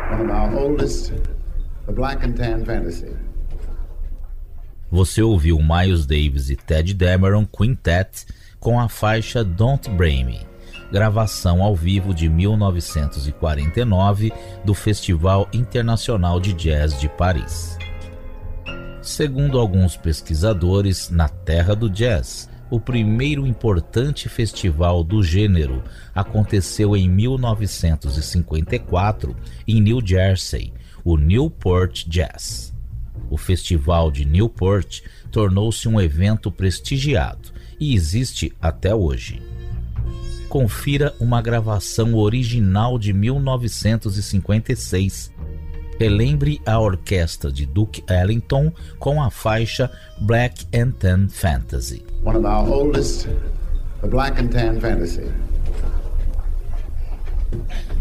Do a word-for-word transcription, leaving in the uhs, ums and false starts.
One of our oldest, the Black and Tan Fantasy. Você ouviu Miles Davis e Ted Dameron Quintet com a faixa Don't Blame Me, gravação ao vivo de mil novecentos e quarenta e nove do Festival Internacional de Jazz de Paris. Segundo alguns pesquisadores, na terra do jazz, o primeiro importante festival do gênero aconteceu em mil novecentos e cinquenta e quatro em New Jersey, o Newport Jazz. O Festival de Newport tornou-se um evento prestigiado e existe até hoje. Confira uma gravação original de mil novecentos e cinquenta e seis. Relembre a orquestra de Duke Ellington com a faixa Black and Tan Fantasy. One of our oldest, the Black and Tan Fantasy.